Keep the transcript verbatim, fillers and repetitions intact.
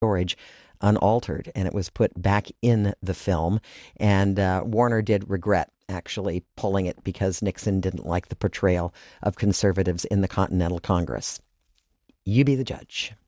storage unaltered, and it was put back in the film. And uh, Warner did regret actually pulling it because Nixon didn't like the portrayal of conservatives in the Continental Congress. You be the judge.